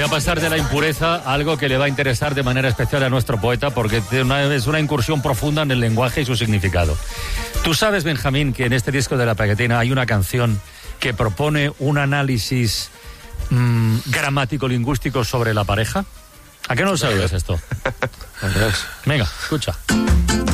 pasar de la impureza a algo que le va a interesar de manera especial a nuestro poeta, porque es una incursión profunda en el lenguaje y su significado. Tú sabes, Benjamín, que en este disco de La Pegatina hay una canción que propone un análisis gramático-lingüístico sobre la pareja. ¿A qué no lo sabías esto? Venga, escucha.